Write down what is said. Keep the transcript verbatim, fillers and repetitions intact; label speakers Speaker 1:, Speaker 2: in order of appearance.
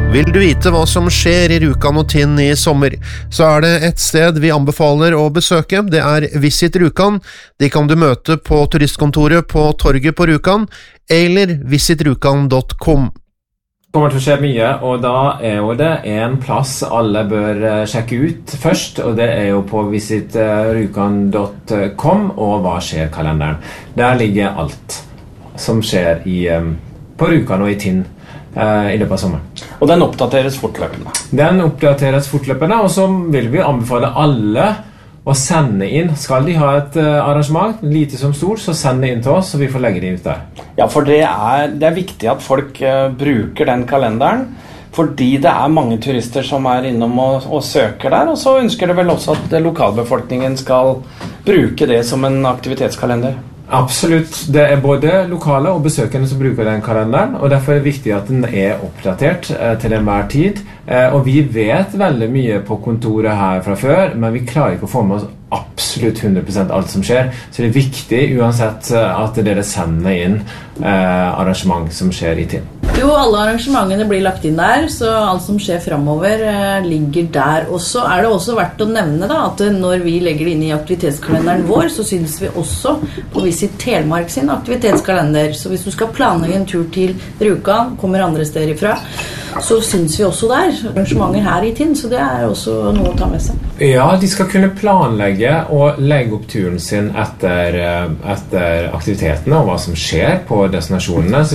Speaker 1: Vil du vite hva som skjer i Rjukan og Tinn i sommer, så er det et sted vi anbefaler å besøke. Det er Visit Rjukan. De kan du møte på turistkontoret på Torget på Rjukan, eller visit rjukan dot com.
Speaker 2: Det kommer til å skje mye, og da er jo det en plass alle bør sjekke ut først, og det er jo på visit rjukan dot com og Hva skjer-kalenderen. Der ligger alt som skjer i, på Rjukan og i Tinn i løpet av sommeren.
Speaker 3: Og den oppdateres fortløpende?
Speaker 2: Den oppdateres fortløpende, og så vil vi anbefale alle å sende inn. Skal de ha et arrangement, lite som stort, så send det inn til oss, så vi får legge det ut der.
Speaker 3: Ja, for det er, det er viktig at folk uh, bruker den kalenderen, fordi det er mange turister som er innom og, og søker der, og så ønsker det vel også at lokalbefolkningen skal bruke det som en aktivitetskalender.
Speaker 2: Absolutt. Det er både lokale og besøkende som bruker den kalenderen, og derfor er det viktig at den er oppdatert eh, til enhver tid. Eh, og vi vet veldig mye på kontoret her fra før, men vi klarer ikke å få med oss absolutt hundre prosent alt som skjer. Så det er viktig uansett at dere sender inn eh, arrangement som skjer i Tinn.
Speaker 4: Jo, alle arrangementene blir lagt inn der, så alt som skjer fremover eh, ligger der. Og så er det også verdt å nevne da, at når vi legger det inn i aktivitetskalenderen vår, så synes vi også på Visit Telemark sin aktivitetskalender. Så hvis du skal planlegge en tur til Rjukan, kommer andre steder ifra, så synes vi også der arrangementer her i Tinn, så det er også noe å ta med seg.
Speaker 2: Ja, de skal kunne planlegge og legge opp turen sin etter, etter aktivitetene og hva som skjer på destinasjonene. Så